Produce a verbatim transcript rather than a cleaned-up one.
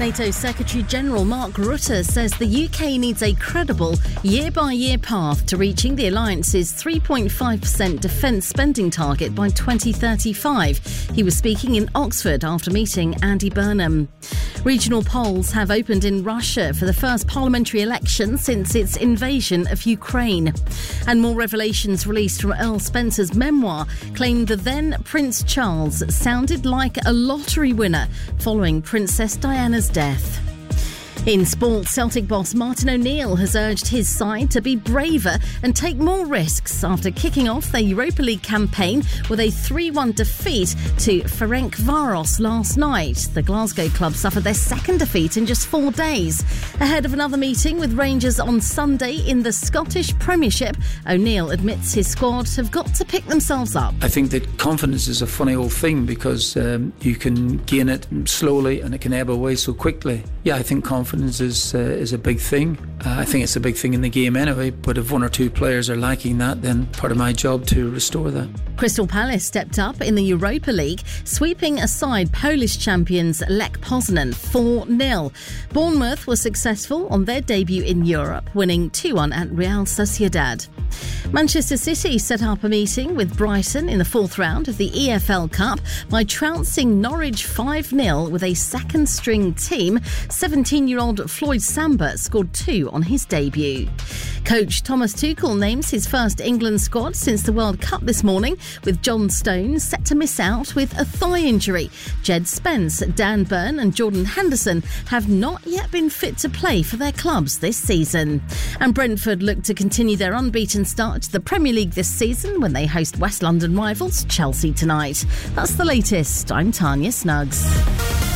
NATO Secretary-General Mark Rutte says the U K needs a credible, year-by-year path to reaching the alliance's three point five percent defence spending target by twenty thirty-five. He was speaking in Oxford after meeting Andy Burnham. Regional polls have opened in Russia for the first parliamentary election since its invasion of Ukraine. And more revelations released from Earl Spencer's memoir claim the then Prince Charles sounded like a lottery winner following Princess Diana's death. In sport, Celtic boss Martin O'Neill has urged his side to be braver and take more risks after kicking off their Europa League campaign with a three one defeat to Ferencváros last night. The Glasgow club suffered their second defeat in just four days. Ahead of another meeting with Rangers on Sunday in the Scottish Premiership, O'Neill admits his squad have got to pick themselves up. I think that confidence is a funny old thing because um, you can gain it slowly and it can ebb away so quickly. Yeah, I think confidence is uh, is a big thing. Uh, I think it's a big thing in the game anyway, but if one or two players are lacking that, then part of my job to restore that. Crystal Palace stepped up in the Europa League, sweeping aside Polish champions Lech Poznan four nil. Bournemouth was successful on their debut in Europe, winning two one at Real Sociedad. Manchester City set up a meeting with Brighton in the fourth round of the E F L Cup by trouncing Norwich five nil with a second-string team. seventeen-year-old Floyd Samba scored two on his debut. Coach Thomas Tuchel names his first England squad since the World Cup this morning, with John Stones set to miss out with a thigh injury. Jed Spence, Dan Burn and Jordan Henderson have not yet been fit to play for their clubs this season. And Brentford look to continue their unbeaten start to the Premier League this season when they host West London rivals Chelsea tonight. That's the latest. I'm Tanya Snuggs.